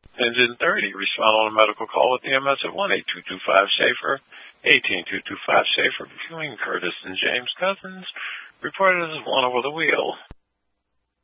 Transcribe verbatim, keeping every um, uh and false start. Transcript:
Engine thirty, respond on a medical call with E M S at one eight two two five SAFER, eighteen two two five SAFER, between Curtis and James Cousins, reported as one over the wheel.